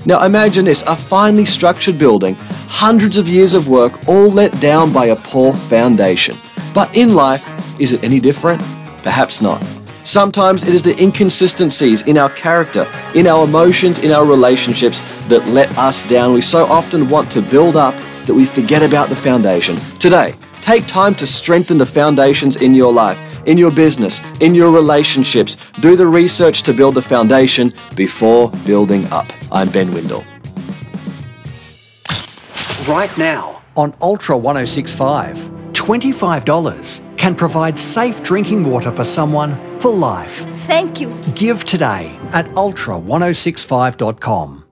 Now imagine this, a finely structured building, hundreds of years of work, all let down by a poor foundation. But in life, is it any different? Perhaps not. Sometimes it is the inconsistencies in our character, in our emotions, in our relationships that let us down. We so often want to build up that we forget about the foundation. Today, take time to strengthen the foundations in your life, in your business, in your relationships. Do the research to build the foundation before building up. I'm Ben Windle. Right now on Ultra 1065, $25 can provide safe drinking water for someone for life. Thank you. Give today at ultra1065.com.